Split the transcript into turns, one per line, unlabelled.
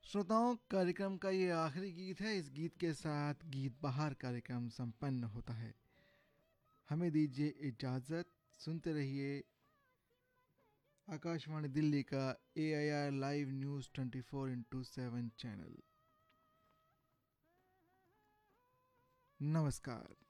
श्रोताओं, कार्यक्रम का ये आखिरी गीत है। इस गीत के साथ गीत बहार कार्यक्रम संपन्न होता है। हमें दीजिए इजाज़त। सुनते रहिए आकाशवाणी दिल्ली का AIR live news 24x7 channel. नमस्कार।